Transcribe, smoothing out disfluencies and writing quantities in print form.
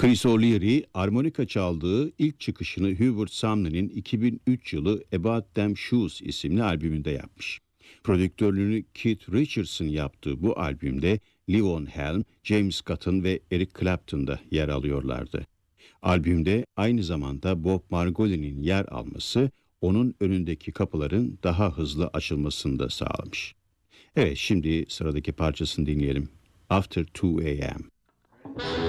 Chris O'Leary, armonika çaldığı ilk çıkışını Hubert Sumner'in 2003 yılı About Them Shoes isimli albümünde yapmış. Prodüktörlüğünü Keith Richards'ın yaptığı bu albümde Levon Helm, James Cotton ve Eric Clapton da yer alıyorlardı. Albümde aynı zamanda Bob Margoli'nin yer alması, onun önündeki kapıların daha hızlı açılmasını da sağlamış. Evet, şimdi sıradaki parçasını dinleyelim. After 2 a.m.